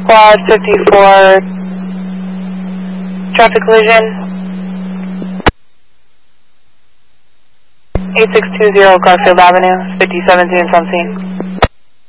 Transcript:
Quad 54, traffic collision. 8620 Garfield Avenue, 57 students on scene.